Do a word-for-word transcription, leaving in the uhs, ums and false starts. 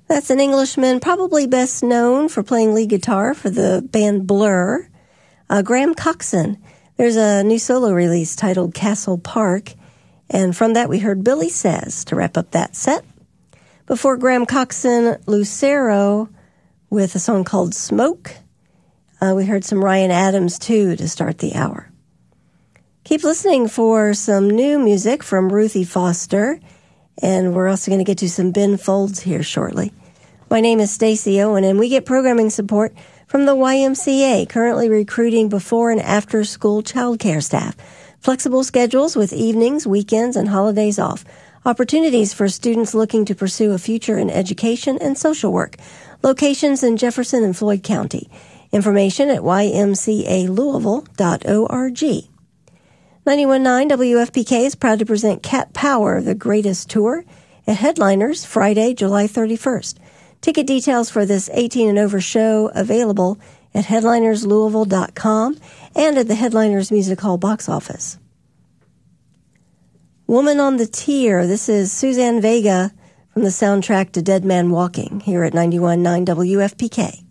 That's an Englishman probably best known for playing lead guitar for the band Blur, uh, Graham Coxon. There's a new solo release titled Castle Park, and from that we heard Billy Says to wrap up that set. Before Graham Coxon, Lucero with a song called Smoke. Uh, we heard some Ryan Adams, too, to start the hour. Keep listening for some new music from Ruthie Foster, and we're also going to get to some Ben Folds here shortly. My name is Stacey Owen, and we get programming support from the Y M C A, currently recruiting before and after school childcare staff. Flexible schedules with evenings, weekends, and holidays off. Opportunities for students looking to pursue a future in education and social work. Locations in Jefferson and Floyd County. Information at y m c a louisville dot org. ninety-one point nine W F P K is proud to present Cat Power, the Greatest Tour, at Headliners Friday, July thirty-first. Ticket details for this eighteen and over show available at headliners louisville dot com and at the Headliners Music Hall box office. Woman on the Tier. This is Suzanne Vega from the soundtrack to Dead Man Walking here at ninety-one point nine W F P K.